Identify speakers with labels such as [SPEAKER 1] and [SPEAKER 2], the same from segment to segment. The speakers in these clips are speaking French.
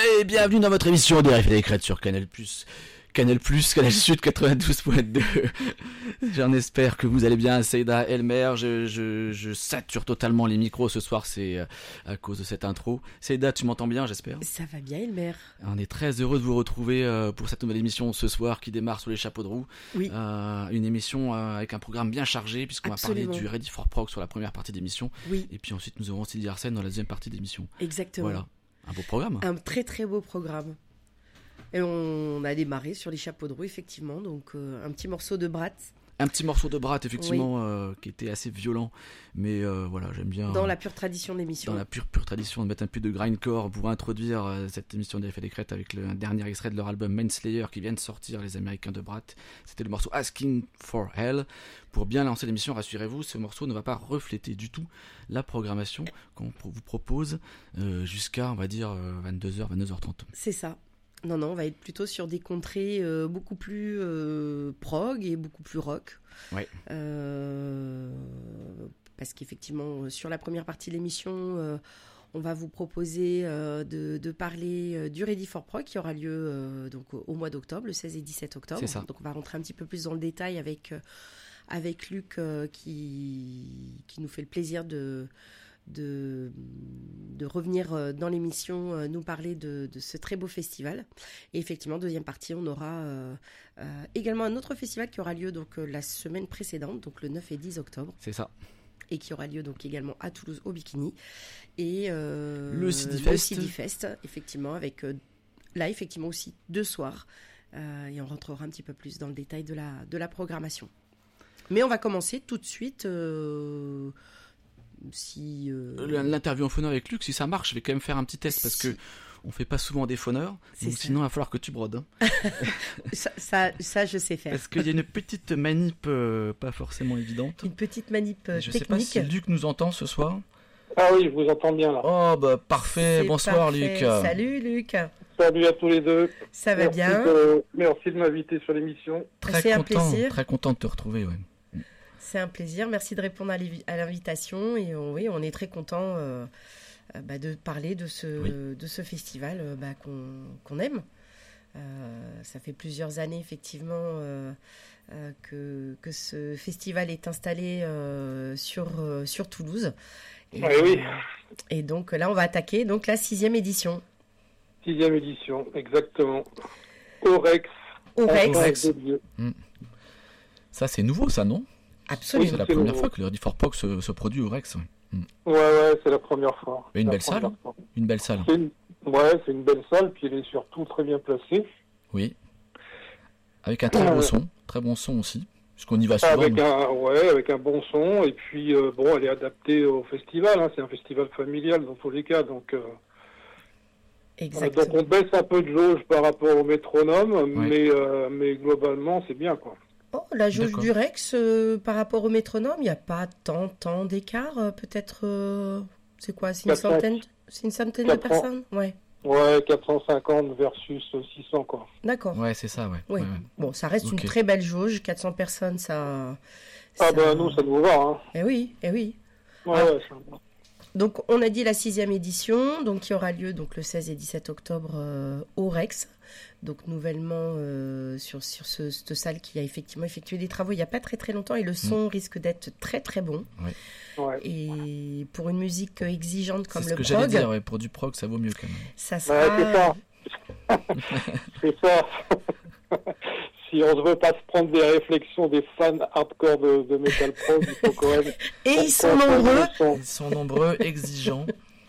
[SPEAKER 1] Et bienvenue dans votre émission des Riffs et des Crêtes sur Canal+, Canal Sud 92.2. J'en espère que vous allez bien, Seyda Elmer. Je sature totalement les micros ce soir, c'est à cause de cette intro. Seyda, tu m'entends bien, j'espère?
[SPEAKER 2] Ça va bien, Elmer.
[SPEAKER 1] On est très heureux de vous retrouver pour cette nouvelle émission ce soir qui démarre sous les chapeaux de roue.
[SPEAKER 2] Oui.
[SPEAKER 1] Une émission avec un programme bien chargé puisqu'on va parler du Ready for Prog sur la première partie d'émission.
[SPEAKER 2] Oui.
[SPEAKER 1] Et puis ensuite nous aurons Sylvie Arsène dans la deuxième partie d'émission.
[SPEAKER 2] Exactement.
[SPEAKER 1] Voilà, un beau programme.
[SPEAKER 2] Un très très beau programme. Et on a démarré sur les chapeaux de roue, effectivement. Donc, un petit morceau de Brat.
[SPEAKER 1] Un petit morceau de Brat, effectivement, qui était assez violent. Mais voilà, j'aime bien.
[SPEAKER 2] Dans la pure tradition de l'émission.
[SPEAKER 1] Dans la pure tradition de mettre un peu de grindcore pour introduire cette émission des Riffs et des Crêtes avec un dernier extrait de leur album Manslayer qui vient de sortir, les Américains de Brat. C'était le morceau Asking for Hell. Pour bien lancer l'émission, rassurez-vous, ce morceau ne va pas refléter du tout la programmation qu'on vous propose jusqu'à, on va dire, 22h, 22h30.
[SPEAKER 2] C'est ça. Non, on va être plutôt sur des contrées beaucoup plus prog et beaucoup plus rock.
[SPEAKER 1] Ouais.
[SPEAKER 2] Parce qu'effectivement, sur la première partie de l'émission, on va vous proposer de parler du Ready for Prog qui aura lieu donc, au mois d'octobre, le 16 et 17 octobre.
[SPEAKER 1] C'est ça.
[SPEAKER 2] Donc on va rentrer un petit peu plus dans le détail avec Luc qui nous fait le plaisir de revenir dans l'émission nous parler de ce très beau festival. Et effectivement, deuxième partie, on aura également un autre festival qui aura lieu donc la semaine précédente, donc le 9 et 10 octobre.
[SPEAKER 1] C'est ça.
[SPEAKER 2] Et qui aura lieu donc également à Toulouse au Bikini. Et
[SPEAKER 1] le CD
[SPEAKER 2] Fest, effectivement, avec là effectivement aussi 2 soirs. Et on rentrera un petit peu plus dans le détail de la programmation. Mais on va commencer tout de suite.
[SPEAKER 1] L'interview en phoneur avec Luc, si ça marche, je vais quand même faire un petit test parce que on fait pas souvent des phoneurs, donc sinon il va falloir que tu brodes.
[SPEAKER 2] ça je sais faire.
[SPEAKER 1] Parce qu'il y a une petite manip pas forcément évidente.
[SPEAKER 2] Une petite manip technique.
[SPEAKER 1] Je sais pas si Luc nous entend ce soir.
[SPEAKER 3] Ah oui, je vous entends bien là.
[SPEAKER 1] Oh bah parfait, bonsoir
[SPEAKER 2] parfait.
[SPEAKER 1] Luc.
[SPEAKER 2] Salut Luc.
[SPEAKER 3] Salut à tous les deux.
[SPEAKER 2] Ça va bien.
[SPEAKER 3] Merci de m'inviter sur l'émission.
[SPEAKER 2] C'est un plaisir.
[SPEAKER 1] Très content de te retrouver, ouais.
[SPEAKER 2] C'est un plaisir, merci de répondre à l'invitation et oui, on est très content de parler de ce festival qu'on aime. Ça fait plusieurs années effectivement que ce festival est installé sur Toulouse.
[SPEAKER 3] Oui.
[SPEAKER 2] Et donc là, on va attaquer donc la 6e édition.
[SPEAKER 3] 6e édition, exactement. Orex.
[SPEAKER 1] Ça, c'est nouveau, ça, non?
[SPEAKER 2] Absolument.
[SPEAKER 1] Oui, c'est la première fois que le Ready for Prog se produit au Rex.
[SPEAKER 3] Ouais, c'est la première fois.
[SPEAKER 1] Une belle salle. Une belle salle.
[SPEAKER 3] C'est une belle salle, puis elle est surtout très bien placée.
[SPEAKER 1] Oui. Avec un très bon son aussi, puisqu'on y va souvent.
[SPEAKER 3] Avec un bon son, et puis elle est adaptée au festival, hein, c'est un festival familial dans tous les cas, donc...
[SPEAKER 2] Exactement.
[SPEAKER 3] Donc on baisse un peu de jauge par rapport au métronome, mais globalement c'est bien quoi.
[SPEAKER 2] Oh, la jauge du Rex par rapport au métronome, il n'y a pas tant d'écart, peut-être. C'est quoi, c'est une centaine de personnes, ouais.
[SPEAKER 3] Ouais, 450 versus 600 quoi.
[SPEAKER 2] D'accord.
[SPEAKER 1] Ouais, c'est ça, ouais.
[SPEAKER 2] Ouais. Bon, ça reste une très belle jauge, 400 personnes, ça.
[SPEAKER 3] Nous ça nous va, hein.
[SPEAKER 2] Eh oui.
[SPEAKER 3] Ouais,
[SPEAKER 2] Donc, on a dit la 6e édition, donc qui aura lieu donc le 16 et 17 octobre au Rex. Donc, nouvellement sur cette salle qui a effectivement effectué des travaux il n'y a pas très très longtemps et le son risque d'être très très bon.
[SPEAKER 3] Ouais.
[SPEAKER 2] Et pour une musique exigeante comme le prog.
[SPEAKER 1] C'est ce que j'allais dire, pour du prog, ça vaut mieux quand même.
[SPEAKER 2] Ça sera...
[SPEAKER 3] c'est ça. Si on ne veut pas se prendre des réflexions des fans hardcore de metal prog, il faut quand même...
[SPEAKER 2] Et ils sont nombreux.
[SPEAKER 1] Ils sont nombreux, exigeants.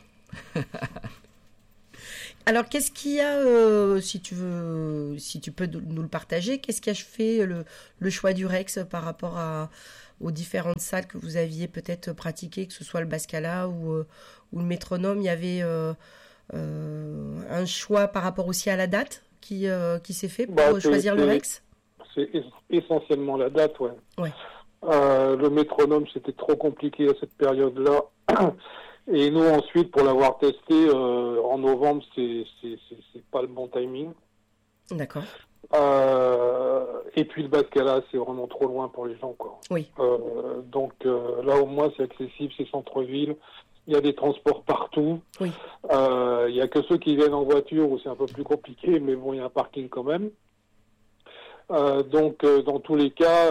[SPEAKER 2] Alors, qu'est-ce qu'il y a, si tu peux nous le partager, qu'est-ce qui a fait le choix du Rex par rapport aux différentes salles que vous aviez peut-être pratiquées, que ce soit le Bascala ou le métronome? Il y avait un choix par rapport aussi à la date qui s'est fait pour choisir le Rex?
[SPEAKER 3] C'est essentiellement la date, ouais. Le métronome, c'était trop compliqué à cette période-là. Et nous, ensuite, pour l'avoir testé en novembre, c'est pas le bon timing.
[SPEAKER 2] D'accord.
[SPEAKER 3] Et puis le Bascala, c'est vraiment trop loin pour les gens, quoi.
[SPEAKER 2] Oui.
[SPEAKER 3] Donc là, au moins, c'est accessible, c'est centre-ville. Il y a des transports partout.
[SPEAKER 2] Oui.
[SPEAKER 3] Il y a que ceux qui viennent en voiture où c'est un peu plus compliqué, mais bon, il y a un parking quand même. Donc, dans tous les cas,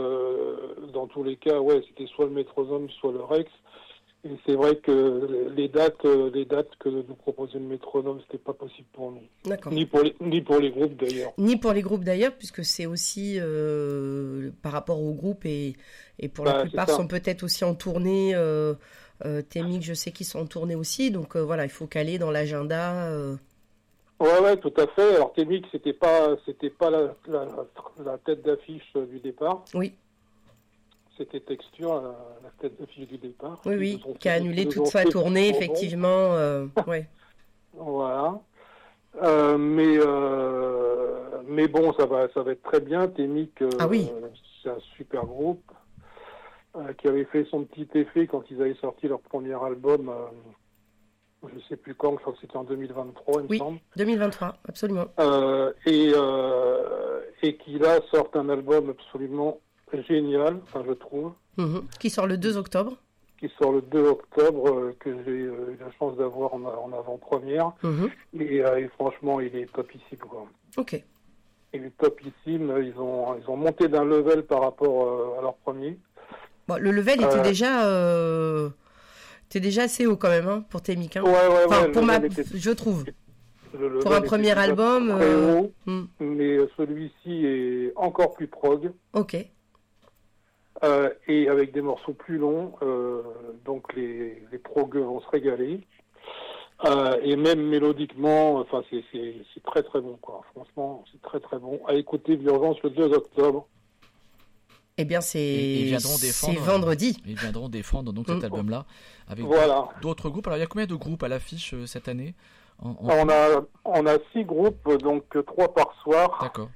[SPEAKER 3] ouais, c'était soit le Métronome, soit le Rex. Et c'est vrai que les dates que nous proposait le Métronome, c'était pas possible pour nous.
[SPEAKER 2] D'accord.
[SPEAKER 3] Ni pour les groupes d'ailleurs.
[SPEAKER 2] Ni pour les groupes d'ailleurs, puisque c'est aussi par rapport aux groupes et pour la plupart sont peut-être aussi en tournée. Témic, je sais qu'ils sont en tournée aussi, donc voilà, il faut caler dans l'agenda.
[SPEAKER 3] Ouais, tout à fait. Alors Témic, c'était pas la tête d'affiche du départ.
[SPEAKER 2] Oui.
[SPEAKER 3] C'était Texture, la tête d'affiche du départ.
[SPEAKER 2] Oui, qui a annulé toute sa tournée, effectivement. Ouais.
[SPEAKER 3] Voilà. Mais bon, ça va être très bien. Témic,
[SPEAKER 2] oui.
[SPEAKER 3] C'est un super groupe qui avait fait son petit effet quand ils avaient sorti leur premier album. Je ne sais plus quand, je crois que c'était en 2023, il me semble.
[SPEAKER 2] 2023, absolument.
[SPEAKER 3] Et qui là sortent un album absolument génial, enfin je trouve.
[SPEAKER 2] Qui sort le 2 octobre.
[SPEAKER 3] Qui sort le 2 octobre, que j'ai eu la chance d'avoir en avant-première. Et franchement, il est topissime, quoi.
[SPEAKER 2] Ok.
[SPEAKER 3] Il est topissime. Ils ont monté d'un level par rapport à leur premier.
[SPEAKER 2] Bon, le level était déjà assez haut quand même, hein, pour Témic. Hein.
[SPEAKER 3] Ouais,
[SPEAKER 2] pour je trouve. Pour un premier album.
[SPEAKER 3] Très haut, mais celui-ci est encore plus prog.
[SPEAKER 2] Ok.
[SPEAKER 3] Et avec des morceaux plus longs, donc les progueux vont se régaler. Et même mélodiquement, enfin c'est très très bon, quoi. Franchement, c'est très très bon. À écouter d'urgence le 2 octobre.
[SPEAKER 2] Eh bien, c'est vendredi.
[SPEAKER 1] Ils viendront défendre donc cet album-là avec d'autres groupes. Alors, il y a combien de groupes à l'affiche cette année
[SPEAKER 3] On a 6 groupes, donc 3 par soir.
[SPEAKER 1] D'accord.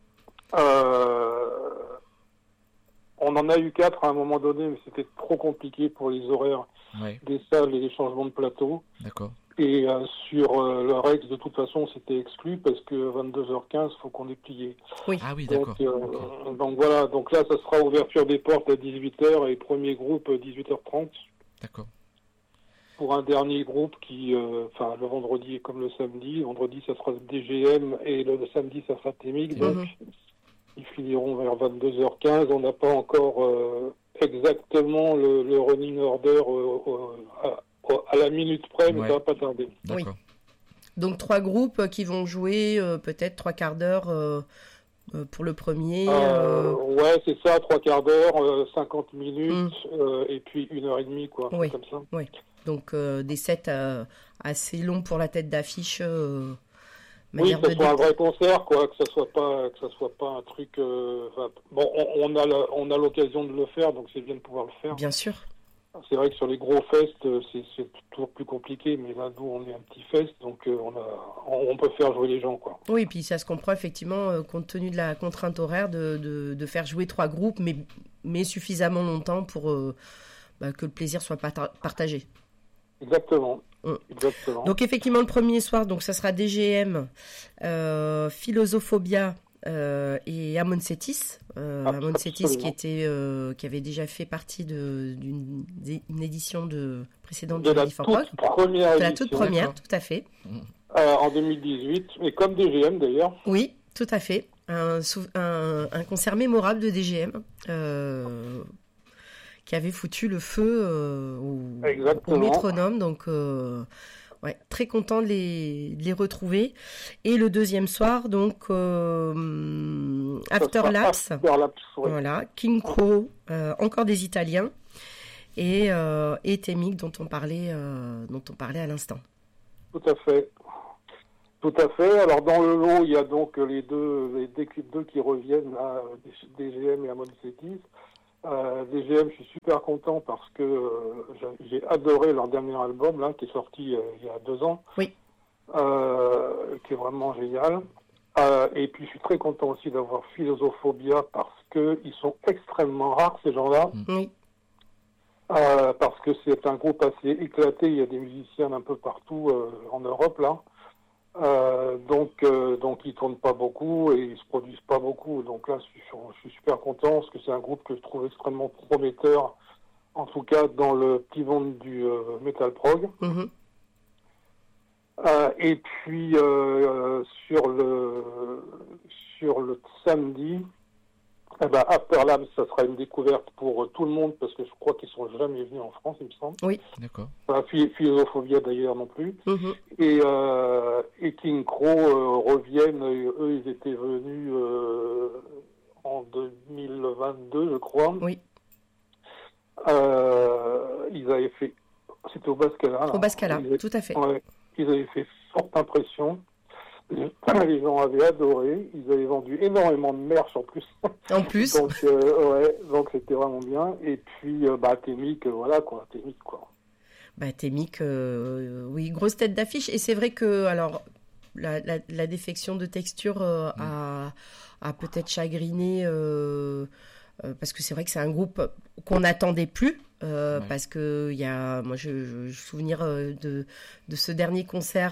[SPEAKER 3] On en a eu 4 à un moment donné, mais c'était trop compliqué pour les horaires des salles et les changements de plateau.
[SPEAKER 1] D'accord.
[SPEAKER 3] Et sur le Rex, de toute façon, c'était exclu parce que 22h15, il faut qu'on ait plié.
[SPEAKER 2] Oui.
[SPEAKER 1] Ah oui, d'accord.
[SPEAKER 3] Donc voilà, donc là, ça sera ouverture des portes à 18h et premier groupe 18h30.
[SPEAKER 1] D'accord.
[SPEAKER 3] Pour un dernier groupe qui, le vendredi est comme le samedi. Vendredi, ça sera DGM et le samedi, ça sera Témic. Donc, ils finiront vers 22h15. On n'a pas encore exactement le running order à la minute près, mais ça va pas tarder.
[SPEAKER 1] D'accord.
[SPEAKER 2] Oui. Donc 3 groupes qui vont jouer peut-être 3 quarts d'heure pour le premier.
[SPEAKER 3] Ouais, c'est ça, 3 quarts d'heure, 50 minutes, et puis 1h30, quoi.
[SPEAKER 2] Oui.
[SPEAKER 3] Comme ça.
[SPEAKER 2] Oui. Donc des sets assez longs pour la tête d'affiche.
[SPEAKER 3] Oui, que ce soit un vrai concert, quoi, que ça soit pas un truc. On a l'occasion de le faire, donc c'est bien de pouvoir le faire.
[SPEAKER 2] Bien sûr.
[SPEAKER 3] C'est vrai que sur les gros fests, c'est toujours plus compliqué, mais là, nous, on est un petit fest, donc on peut faire jouer les gens, quoi.
[SPEAKER 2] Oui, puis ça se comprend effectivement, compte tenu de la contrainte horaire, de faire jouer 3 groupes, mais suffisamment longtemps pour que le plaisir soit partagé.
[SPEAKER 3] Exactement. Exactement.
[SPEAKER 2] Donc effectivement, le premier soir, donc ça sera DGM, Philosophobia et Amon Cetis. Amon Cetis qui avait déjà fait partie d'une édition précédente
[SPEAKER 3] de la toute première,
[SPEAKER 2] tout à fait.
[SPEAKER 3] En 2018, mais comme DGM d'ailleurs.
[SPEAKER 2] Oui, tout à fait. Un concert mémorable de DGM. Qui avait foutu le feu au Métronome, donc très content de les retrouver. Et le deuxième soir, donc Afterlapse, voilà, King Crow, encore des Italiens, et Témic dont on parlait à l'instant.
[SPEAKER 3] Tout à fait. Alors dans le lot, il y a donc les deux qui reviennent, là, DGM et Amon Cetis. DGM, je suis super content parce que j'ai adoré leur dernier album là, qui est sorti il y a 2 ans, qui est vraiment génial. Et puis je suis très content aussi d'avoir Philosophobia parce que ils sont extrêmement rares ces gens-là. Parce que c'est un groupe assez éclaté. Il y a des musiciens un peu partout en Europe là. Donc ils tournent pas beaucoup et ils se produisent pas beaucoup. Donc là, je suis super content parce que c'est un groupe que je trouve extrêmement prometteur En tout cas, dans le petit ventre du Metal Prog.
[SPEAKER 2] Mm-hmm.
[SPEAKER 3] Et puis sur le samedi, After Labs, ça sera une découverte pour tout le monde parce que je crois qu'ils sont jamais venus en France, il me semble.
[SPEAKER 2] Oui.
[SPEAKER 1] D'accord.
[SPEAKER 3] Philosophia d'ailleurs non plus.
[SPEAKER 2] Mm-hmm.
[SPEAKER 3] Et King Crow reviennent. Eux, ils étaient venus en 2022, je crois.
[SPEAKER 2] Oui.
[SPEAKER 3] Ils avaient fait. C'était au Bascala.
[SPEAKER 2] Au Bascala, tout à fait.
[SPEAKER 3] Ouais, ils avaient fait forte impression. Les gens avaient adoré. Ils avaient vendu énormément de merch en plus.
[SPEAKER 2] En plus.
[SPEAKER 3] donc c'était vraiment bien. Et puis Témic, voilà quoi. Témic quoi.
[SPEAKER 2] Témic, oui, grosse tête d'affiche. Et c'est vrai que alors la défection de texture a peut-être chagriné. Parce que c'est vrai que c'est un groupe qu'on n'attendait plus, parce que moi je souvenir de ce dernier concert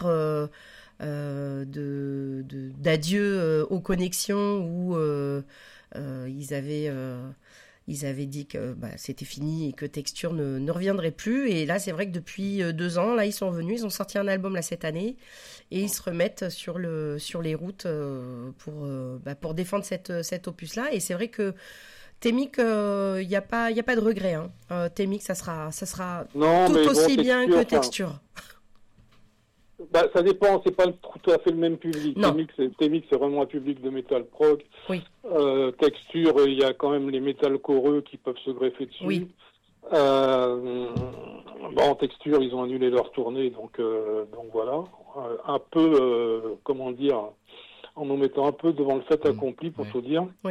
[SPEAKER 2] d'adieu aux connexions où ils avaient dit que c'était fini et que Texture ne reviendrait plus. Et là, c'est vrai que depuis 2 ans, là, ils sont revenus, ils ont sorti un album là cette année et ils se remettent sur les routes pour défendre cet opus-là. Et c'est vrai que Témic, il y a pas de regret. Hein. Témic, ça sera tout aussi bien que Texture.
[SPEAKER 3] Ça dépend, c'est pas tout à fait le même public.
[SPEAKER 2] Non.
[SPEAKER 3] Témic, c'est vraiment un public de metal prog.
[SPEAKER 2] Oui.
[SPEAKER 3] Texture, il y a quand même les métal coreux qui peuvent se greffer dessus.
[SPEAKER 2] Oui.
[SPEAKER 3] En Texture, ils ont annulé leur tournée, donc voilà. Un peu, en nous mettant un peu devant le fait accompli, pour tout dire.
[SPEAKER 2] Oui.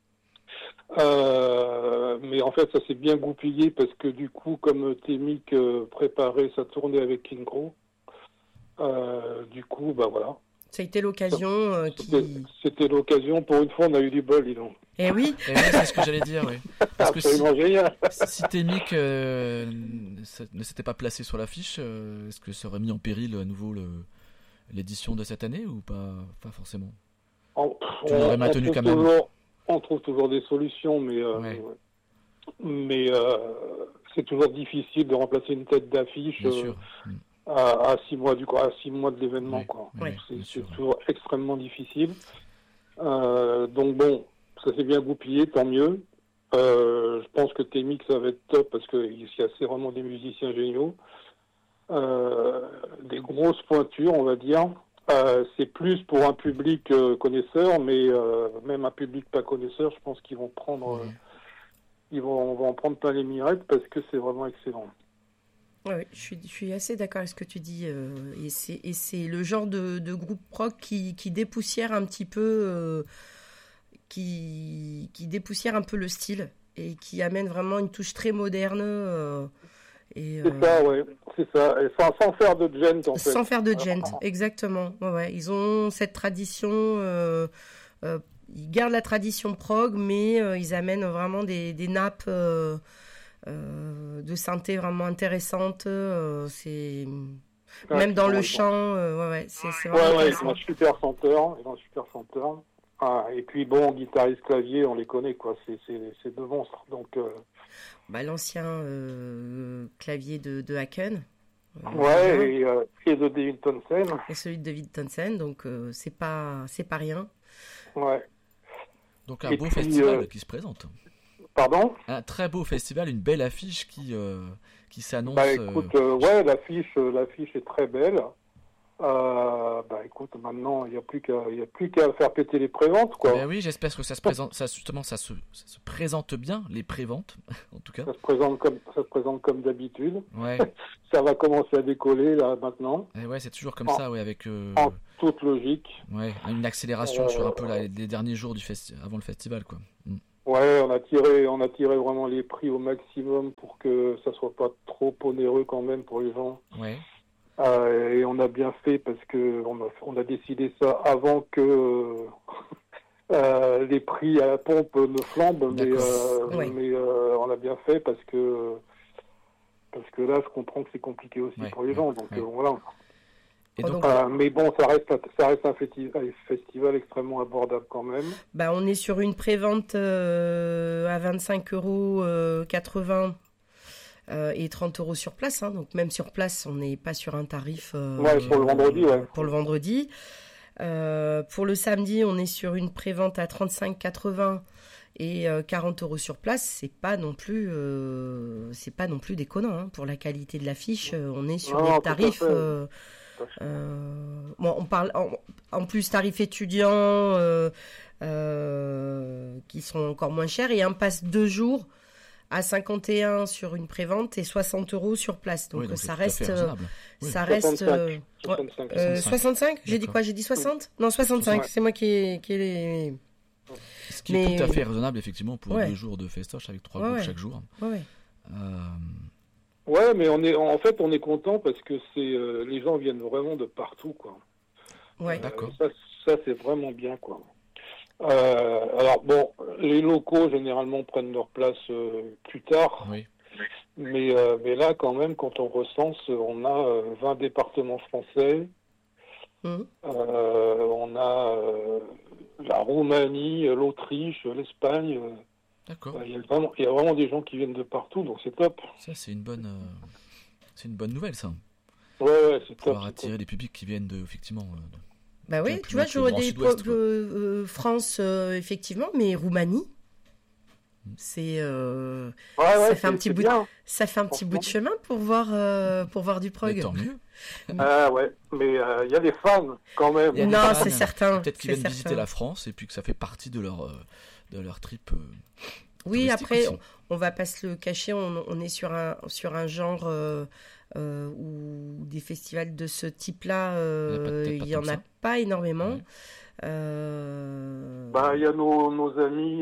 [SPEAKER 3] Mais en fait, ça s'est bien goupillé parce que du coup, comme Témic préparait sa tournée avec King Crow, du coup, voilà.
[SPEAKER 2] Ça a été l'occasion
[SPEAKER 3] C'était l'occasion. Pour une fois, on a eu du bol, dis donc.
[SPEAKER 2] Eh oui,
[SPEAKER 1] c'est ce que j'allais dire, oui. Parce que
[SPEAKER 3] génial.
[SPEAKER 1] Si Témic ne s'était pas placé sur l'affiche, est-ce que ça aurait mis en péril à nouveau l'édition de cette année ou pas forcément? Tu l'aurais maintenu quand même.
[SPEAKER 3] On trouve toujours des solutions, mais c'est toujours difficile de remplacer une tête d'affiche à 6 mois de l'événement. C'est toujours extrêmement difficile. Donc bon, ça s'est bien goupillé, tant mieux. Je pense que Témic, ça va être top parce qu'il y a vraiment des musiciens géniaux. Des grosses pointures, on va dire. C'est plus pour un public connaisseur, mais même un public pas connaisseur, je pense qu'ils vont prendre, on va en prendre plein les mirettes parce que c'est vraiment excellent.
[SPEAKER 2] Oui, je suis assez d'accord avec ce que tu dis. Et c'est le genre de groupe rock qui dépoussière un petit peu, qui dépoussière un peu le style et qui amène vraiment une touche très moderne.
[SPEAKER 3] C'est ça. Et sans faire de gent, en fait.
[SPEAKER 2] Sans faire de gent, exactement. Ouais. Ils ont cette tradition. Ils gardent la tradition prog, mais ils amènent vraiment des nappes de synthé vraiment intéressantes. Même dans le chant, c'est vraiment
[SPEAKER 3] ils sont un super chanteur. Et puis guitariste clavier, on les connaît, quoi. C'est deux monstres. Donc.
[SPEAKER 2] L'ancien clavier de Haken.
[SPEAKER 3] Et de David Townsend.
[SPEAKER 2] Et celui de David Townsend, donc c'est pas rien.
[SPEAKER 3] Ouais.
[SPEAKER 1] Donc un beau festival qui se présente.
[SPEAKER 3] Pardon ?
[SPEAKER 1] Un très beau festival, une belle affiche qui s'annonce.
[SPEAKER 3] Écoute, l'affiche est très belle. Écoute, maintenant il n'y a plus qu'à faire péter les préventes, quoi.
[SPEAKER 1] Oui, j'espère que ça se présente, ça se présente bien, les préventes en tout cas.
[SPEAKER 3] Ça se présente comme d'habitude.
[SPEAKER 1] Ouais.
[SPEAKER 3] Ça va commencer à décoller là maintenant.
[SPEAKER 1] Et c'est toujours comme ça, avec.
[SPEAKER 3] En toute logique.
[SPEAKER 1] Ouais, une accélération sur un peu les derniers jours avant le festival, quoi.
[SPEAKER 3] Ouais, on a tiré vraiment les prix au maximum pour que ça soit pas trop onéreux quand même pour les gens.
[SPEAKER 1] Ouais.
[SPEAKER 3] Et on a bien fait parce que on a décidé ça avant que les prix à la pompe ne flambent, mais on a bien fait parce que là je comprends que c'est compliqué aussi pour les gens, donc voilà.
[SPEAKER 1] Et donc,
[SPEAKER 3] mais bon, ça reste un festival extrêmement abordable quand même.
[SPEAKER 2] On est sur une prévente à 25,80 €. et 30 € sur place. Hein, donc même sur place, on n'est pas sur un tarif
[SPEAKER 3] pour le vendredi.
[SPEAKER 2] Pour le vendredi. Pour le samedi, on est sur une prévente à 35,80 et 40 € sur place. C'est pas non plus déconnant hein, pour la qualité de l'affiche. On est sur des tarifs. On parle en plus tarifs étudiants qui sont encore moins chers et un pass 2 jours à 51 sur une prévente et 60 € sur place. Donc, ça reste 65. J'ai dit quoi? J'ai dit 60? Non, 65. C'est moi qui ai...
[SPEAKER 1] Ce qui est tout à fait raisonnable effectivement pour 2 jours de festoche avec 3 groupes chaque jour.
[SPEAKER 3] Ouais, mais on est content parce que les gens viennent vraiment de partout, quoi.
[SPEAKER 2] Ouais.
[SPEAKER 3] D'accord. Ça c'est vraiment bien, quoi. Alors bon, les locaux généralement prennent leur place plus tard. Oui. Mais là quand même, quand on recense, on a 20 départements français. On a la Roumanie, l'Autriche, l'Espagne.
[SPEAKER 1] D'accord.
[SPEAKER 3] Il y a vraiment des gens qui viennent de partout, donc c'est top.
[SPEAKER 1] Ça, c'est une bonne nouvelle, ça.
[SPEAKER 3] Ouais, c'est top.
[SPEAKER 1] Pouvoir attirer des publics qui viennent effectivement.
[SPEAKER 2] Bah oui, tu vois, j'aurais des France, effectivement, mais Roumanie, c'est ça fait un petit bout de chemin pour voir du prog.
[SPEAKER 1] Mais tant mieux.
[SPEAKER 3] Ouais, mais il y a des fans quand même.
[SPEAKER 2] Non, c'est certain.
[SPEAKER 1] Peut-être qu'ils viennent visiter la France et puis que ça fait partie de leur trip.
[SPEAKER 2] Oui, après, on va pas se le cacher, on est sur un genre où des festivals de ce type-là, il y en a pas énormément.
[SPEAKER 1] Ouais.
[SPEAKER 3] Il y a nos amis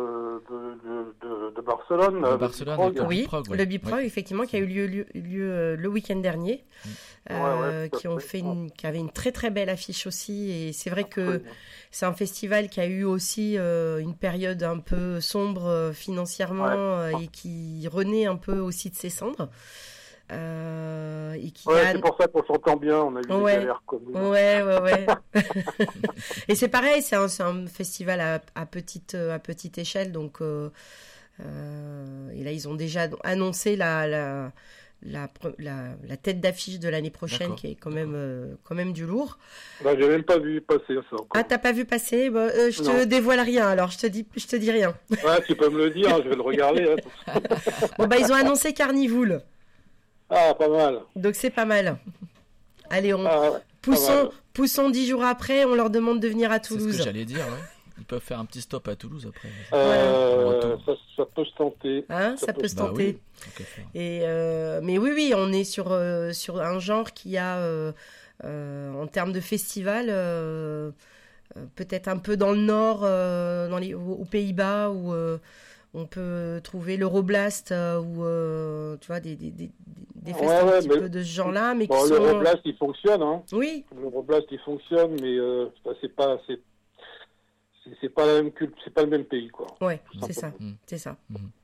[SPEAKER 3] de Barcelone.
[SPEAKER 2] Le Biprog, effectivement, qui a eu lieu le week-end dernier, qui avait une très très belle affiche aussi. Et c'est vrai que c'est un festival qui a eu aussi une période un peu sombre financièrement et qui renaît un peu aussi de ses cendres.
[SPEAKER 3] C'est pour ça qu'on s'entend bien, on a eu des galères communes.
[SPEAKER 2] Ouais. Et c'est pareil, c'est un festival à petite échelle, donc et là ils ont déjà annoncé la tête d'affiche de l'année prochaine. D'accord. Qui est quand même du lourd.
[SPEAKER 3] J'ai même pas vu passer ça encore.
[SPEAKER 2] Ah, t'as pas vu passer? Je te dévoile rien, alors je te dis rien.
[SPEAKER 3] Ouais, tu peux me le dire, je vais le regarder.
[SPEAKER 2] Bon ils ont annoncé Carnivool.
[SPEAKER 3] Ah, pas mal.
[SPEAKER 2] Donc c'est pas mal. Allez, poussons 10 jours après, on leur demande de venir à Toulouse.
[SPEAKER 1] C'est ce que j'allais dire, ouais. Ils peuvent faire un petit stop à Toulouse après.
[SPEAKER 3] Ça peut se tenter.
[SPEAKER 2] Ça peut se tenter. Oui. Mais oui, on est sur un genre qui a, en termes de festival, peut-être un peu dans le nord, aux Pays-Bas, où on peut trouver l'Euroblast ou tu vois des festivals un petit peu de ce genre-là, mais qui sont...
[SPEAKER 3] l'Euroblast il fonctionne, hein.
[SPEAKER 2] Oui.
[SPEAKER 3] L'Euroblast il fonctionne, mais c'est pas la même culte, c'est pas le même pays, quoi.
[SPEAKER 2] Ouais, c'est ça.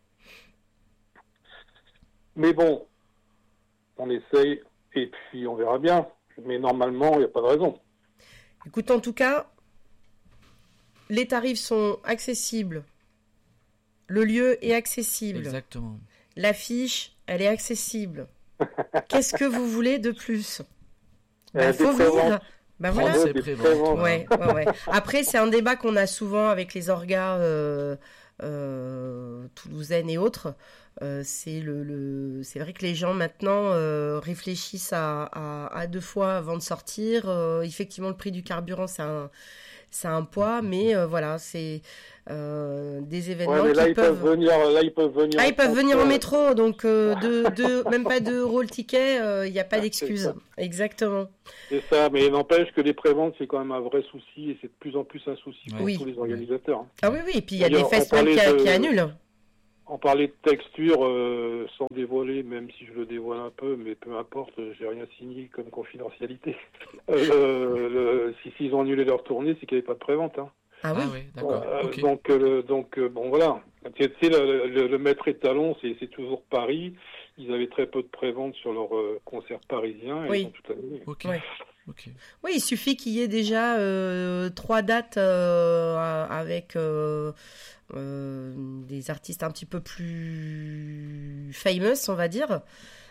[SPEAKER 3] Mais bon, on essaye et puis on verra bien. Mais normalement, il n'y a pas de raison.
[SPEAKER 2] Écoute, en tout cas, les tarifs sont accessibles. Le lieu est accessible.
[SPEAKER 1] Exactement.
[SPEAKER 2] L'affiche, elle est accessible. Qu'est-ce que vous voulez de plus? Faut venir. Voilà. Ouais. Après, c'est un débat qu'on a souvent avec les orgas toulousaines et autres. C'est vrai que les gens maintenant réfléchissent à 2 fois avant de sortir. Effectivement, le prix du carburant, c'est un poids, mais voilà, c'est des événements
[SPEAKER 3] ils peuvent venir.
[SPEAKER 2] Ils peuvent venir en métro, donc même pas €2 le ticket, il n'y a pas d'excuse. Exactement.
[SPEAKER 3] C'est ça, mais il n'empêche que les préventes, c'est quand même un vrai souci, et c'est de plus en plus un souci pour tous les organisateurs.
[SPEAKER 2] Ah oui, et puis il y a des festivals qui annulent.
[SPEAKER 3] On parlait de texture sans dévoiler, même si je le dévoile un peu, mais peu importe, j'ai rien signé comme confidentialité. S'ils ont annulé leur tournée, c'est qu'il n'y avait pas de prévente. Hein.
[SPEAKER 2] Ah oui,
[SPEAKER 1] d'accord. Okay.
[SPEAKER 3] Donc voilà. Tu sais, le maître étalon, c'est toujours Paris. Ils avaient très peu de prévente sur leurs concerts parisiens. Et ils ont tout annulé.
[SPEAKER 1] Okay. Okay.
[SPEAKER 2] Oui, il suffit qu'il y ait déjà 3 dates avec des artistes un petit peu plus famous, on va dire.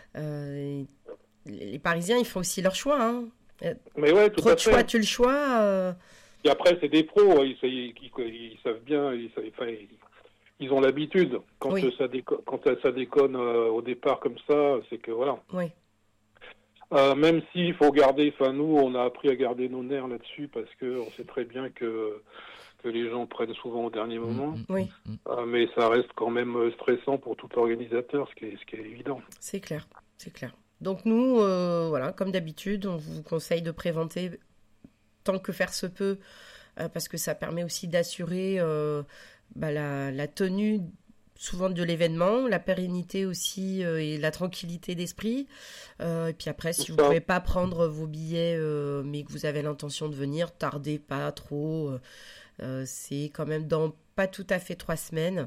[SPEAKER 2] Les Parisiens, ils font aussi leur choix. Hein.
[SPEAKER 3] Mais ouais, tout
[SPEAKER 2] trop
[SPEAKER 3] à
[SPEAKER 2] de
[SPEAKER 3] fait.
[SPEAKER 2] choix, tu le choix.
[SPEAKER 3] Et après, c'est des pros, ils savent bien, ils ont l'habitude. Quand ça déconne au départ comme ça, c'est que voilà.
[SPEAKER 2] Oui.
[SPEAKER 3] Même s'il faut garder, nous, on a appris à garder nos nerfs là-dessus parce que on sait très bien que les gens prennent souvent au dernier moment.
[SPEAKER 2] Oui.
[SPEAKER 3] Mais ça reste quand même stressant pour tout organisateur, ce qui est évident.
[SPEAKER 2] C'est clair. Donc nous, voilà, comme d'habitude, on vous conseille de préventer tant que faire se peut, parce que ça permet aussi d'assurer la tenue souvent de l'événement, la pérennité aussi et la tranquillité d'esprit. Et puis après, si vous ne pouvez pas prendre vos billets, mais que vous avez l'intention de venir, tardez pas trop. C'est quand même dans pas tout à fait 3 semaines.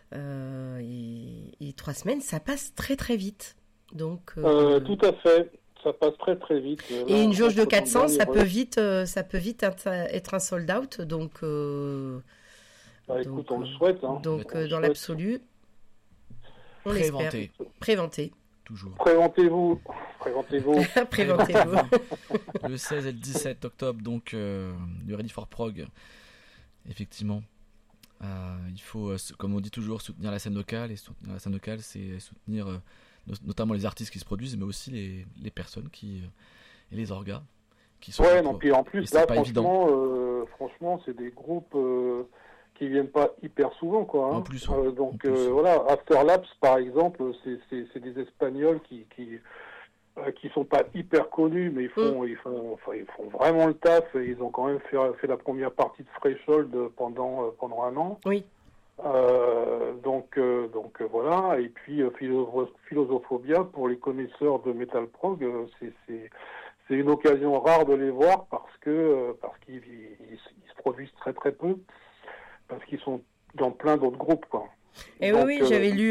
[SPEAKER 2] Et 3 semaines, ça passe très très vite. Donc,
[SPEAKER 3] tout à fait. Ça passe très très vite.
[SPEAKER 2] Et une jauge de 400, ça peut vite être un sold out. Donc,
[SPEAKER 3] écoute, on le souhaite. Hein.
[SPEAKER 2] Donc, dans l'absolu, on l'espère. Préventez.
[SPEAKER 1] Toujours.
[SPEAKER 3] Préventez-vous.
[SPEAKER 2] Préventez-vous.
[SPEAKER 1] Le 16 et le 17 octobre, donc, du Ready for Prog. Effectivement. Il faut, comme on dit toujours, soutenir la scène locale. Et soutenir la scène locale, c'est soutenir notamment les artistes qui se produisent, mais aussi les personnes et les orgas qui sont.
[SPEAKER 3] Ouais, non, puis en plus, là, franchement, c'est des groupes qui viennent pas hyper souvent, quoi. Hein.
[SPEAKER 1] En plus,
[SPEAKER 3] voilà, Afterlapse, par exemple, c'est des Espagnols qui sont pas hyper connus, mais ils font vraiment le taf. Et ils ont quand même fait la première partie de Threshold pendant 1 an.
[SPEAKER 2] Oui.
[SPEAKER 3] Donc voilà. Et puis Philosophobia, pour les connaisseurs de Metal Prog, c'est une occasion rare de les voir parce qu'ils se produisent très très peu, parce qu'ils sont dans plein d'autres groupes, quoi.
[SPEAKER 2] Et donc, oui, j'avais lu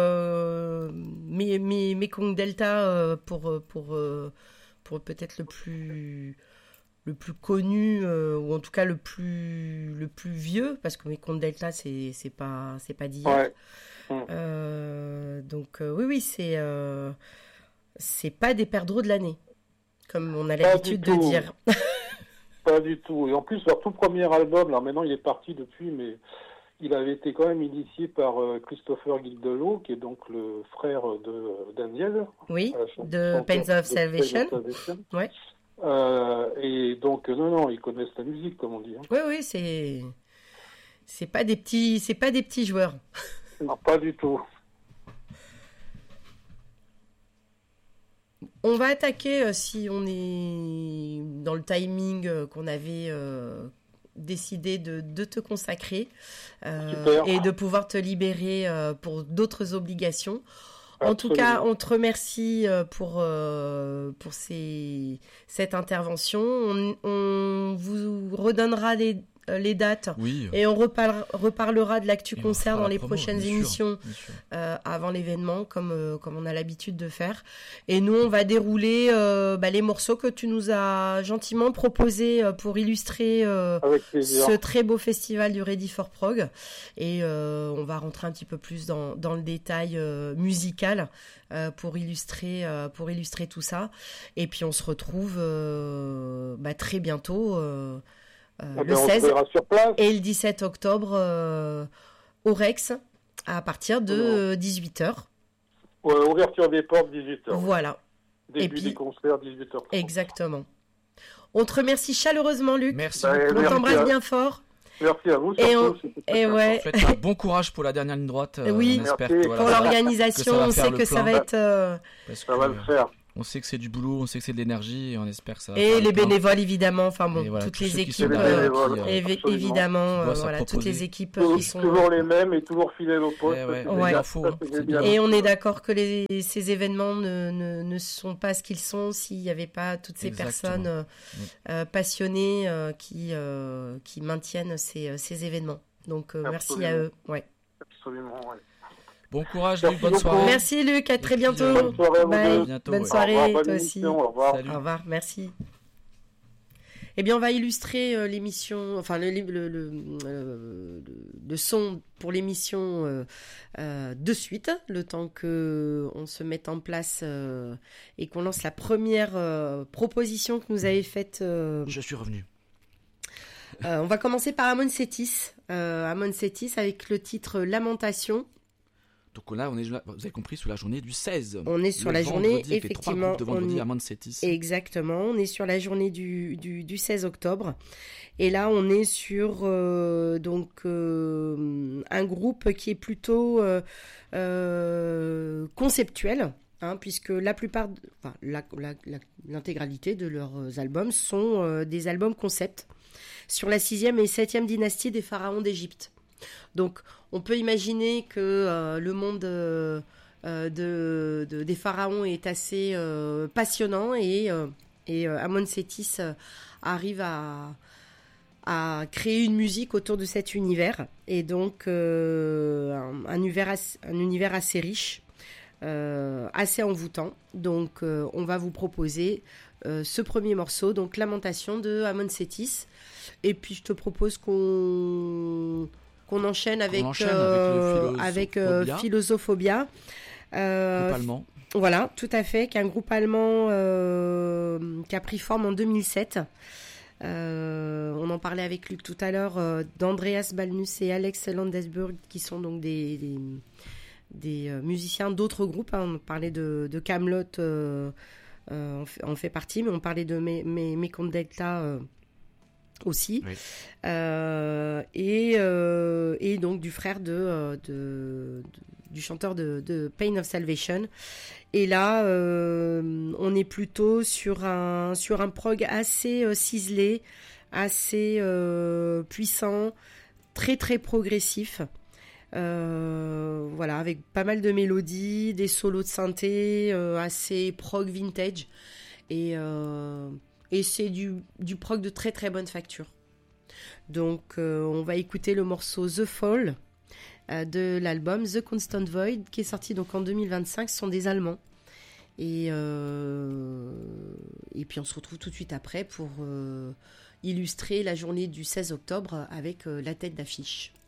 [SPEAKER 2] Mekong Delta pour peut-être le plus connu, ou en tout cas le plus vieux, parce que Mekong Delta c'est pas d'hier. Ouais. Donc oui, c'est pas des perdreaux de l'année, comme on a l'habitude de dire.
[SPEAKER 3] Pas du tout. Et en plus, leur tout premier album, là maintenant il est parti depuis, mais il avait été quand même initié par Christopher Gildelot, qui est donc le frère de Daniel.
[SPEAKER 2] Oui, de Pains of Salvation. Ouais.
[SPEAKER 3] Et donc, non, ils connaissent la musique, comme on dit. Hein.
[SPEAKER 2] Oui, c'est pas des petits joueurs.
[SPEAKER 3] Non, pas du tout.
[SPEAKER 2] On va attaquer, si on est dans le timing qu'on avait décidé de te consacrer et de pouvoir te libérer pour d'autres obligations. En tout cas, on te remercie pour cette intervention. On vous redonnera les dates, et on reparlera de l'actu concert dans les prochaines émissions avant l'événement, comme on a l'habitude de faire. Et nous, on va dérouler les morceaux que tu nous as gentiment proposés pour illustrer ce très beau festival du Ready for Prog. Et on va rentrer un petit peu plus dans le détail musical pour illustrer tout ça. Et puis on se retrouve très bientôt. Le 16 et le 17 octobre au Rex à partir de 18h.
[SPEAKER 3] Ouais, ouverture des portes 18h.
[SPEAKER 2] Voilà.
[SPEAKER 3] Début des concerts 18h30.
[SPEAKER 2] Exactement. On te remercie chaleureusement, Luc.
[SPEAKER 1] Merci.
[SPEAKER 2] On t'embrasse bien fort.
[SPEAKER 3] Merci à vous.
[SPEAKER 1] Faites un bon courage pour la dernière ligne droite.
[SPEAKER 2] Oui, pour l'organisation, on sait que ça va être.
[SPEAKER 3] Ça va le faire.
[SPEAKER 1] On sait que c'est du boulot, on sait que c'est de l'énergie, et on espère que ça va
[SPEAKER 2] et les bénévoles, évidemment, enfin bon,
[SPEAKER 1] voilà,
[SPEAKER 2] toutes les équipes,
[SPEAKER 3] évidemment,
[SPEAKER 2] voilà, toutes les équipes qui sont
[SPEAKER 3] toujours les mêmes et toujours fidèles au poste.
[SPEAKER 2] Et on est d'accord que ces événements ne sont pas ce qu'ils sont s'il n'y avait pas toutes ces personnes passionnées qui maintiennent ces événements. Donc merci à eux. Ouais.
[SPEAKER 3] Absolument, ouais.
[SPEAKER 1] Bon courage, Luc, bonne soirée.
[SPEAKER 2] Merci Luc, à très bientôt.
[SPEAKER 3] Bonne soirée,
[SPEAKER 2] bye. Bonne soirée,
[SPEAKER 3] toi
[SPEAKER 2] aussi.
[SPEAKER 3] Au revoir.
[SPEAKER 2] Au revoir, merci. Eh bien, on va illustrer l'émission, enfin le son pour l'émission de suite, le temps que on se mette en place et qu'on lance la première proposition que nous avez faite.
[SPEAKER 1] Je suis revenu.
[SPEAKER 2] On va commencer par Amon Sétis. Amon Sétis avec le titre Lamentation.
[SPEAKER 1] Donc là, on est, vous avez compris, sous la journée du 16.
[SPEAKER 2] On est sur la journée, effectivement.
[SPEAKER 1] De vendredi à Amon Sétis.
[SPEAKER 2] Exactement, on est sur la journée du 16 octobre. Et là, on est sur un groupe qui est plutôt conceptuel. Puisque la plupart, l'intégralité de leurs albums sont des albums concept sur la 6e et 7e dynastie des pharaons d'Égypte. Donc, on peut imaginer que le monde des pharaons est assez passionnant et Amon Sétis arrive à créer une musique autour de cet univers et donc un univers assez riche. Assez envoûtant. Donc on va vous proposer ce premier morceau, donc Lamentation de Amon Sétis. Et puis je te propose qu'on enchaîne avec Philosophobia.
[SPEAKER 1] Groupe allemand.
[SPEAKER 2] Voilà, tout à fait, qui est un groupe allemand qui a pris forme en 2007. On en parlait avec Luc tout à l'heure, d'Andreas Balnus et Alex Landesburg, qui sont donc des musiciens d'autres groupes. On parlait de Camelot, on fait partie, mais on parlait de Mekong Delta aussi. Oui. Et donc du frère du chanteur de Pain of Salvation. Et là, on est plutôt sur un prog assez ciselé, assez puissant, très très progressif. Voilà, avec pas mal de mélodies, des solos de synthé assez prog vintage et c'est du prog de très très bonne facture. Donc on va écouter le morceau The Fall de l'album The Constant Void qui est sorti donc en 2025. Ce sont des Allemands et puis on se retrouve tout de suite après pour illustrer la journée du 16 octobre avec la tête d'affiche.